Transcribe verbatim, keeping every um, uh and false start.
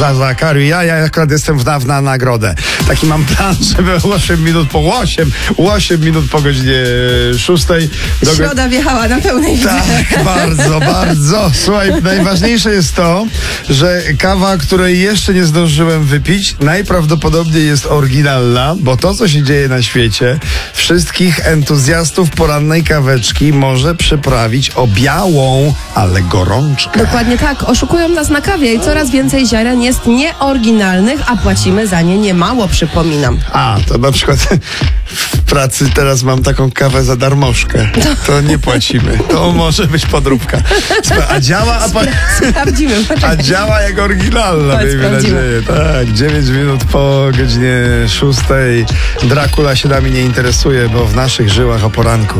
za, za kary. Ja, ja akurat jestem w, na, na nagrodę. Taki mam plan, żeby osiem minut po osiem, osiem minut po godzinie szóstej. Do... Środa wjechała na pełnej widzę. Tak, bardzo, bardzo. Słuchaj, najważniejsze jest to, że kawa, której jeszcze nie zdążyłem wypić, najprawdopodobniej jest oryginalna, bo to, co się dzieje na świecie, wszystkich entuzjastów porannej kaweczki może przyprawić o białą, ale gorączkę. Dokładnie tak. Oszukują nas na kawie i coraz więcej ziaren jest nieoryginalnych, a płacimy za nie niemało, przypominam. A, to na przykład w pracy teraz mam taką kawę za darmożkę. To nie płacimy. To może być podróbka. A działa, a, pa... Sprawdzimy. a działa jak oryginalna, Chodź, miejmy nadzieję. Tak, dziewięć minut po godzinie szóstej. Dracula się nami nie interesuje, bo w naszych żyłach o poranku.